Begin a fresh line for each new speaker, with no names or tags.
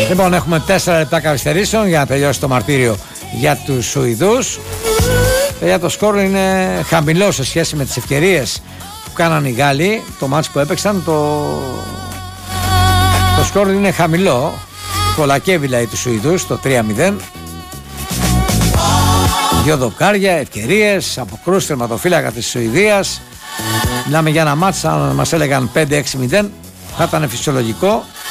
Λοιπόν, έχουμε 4 λεπτά καθυστερήσεων για να τελειώσει το μαρτύριο για τους Σουηδούς. Για το σκορ είναι χαμηλό σε σχέση με τις ευκαιρίες που κάναν οι Γάλλοι. Το μάτς που έπαιξαν, το σκορ είναι χαμηλό. Κολακεύει δηλαδή τους Σουηδούς το 3-0. 2 δοκάρια, ευκαιρίες, αποκρούσεις τερματοφύλακα της Σουηδίας. Μιλάμε για ένα μάτς, αν μας έλεγαν 5-6-0 θα ήταν φυσιολογικό.